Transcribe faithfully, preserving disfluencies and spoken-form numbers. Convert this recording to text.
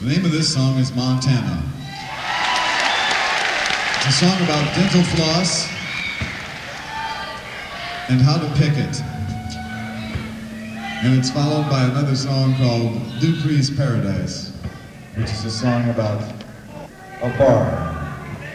The name of this song is Montana. It's a song about dental floss and how to pick it. And it's followed by another song called Dupree's Paradise, which is a song about a bar.